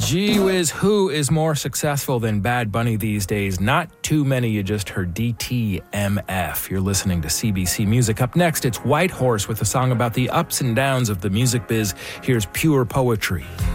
Gee whiz, who is more successful than Bad Bunny these days? Not too many. You just heard DTMF. You're listening to CBC Music. Up next, it's Whitehorse with a song about the ups and downs of the music biz. Here's Pure Poetry.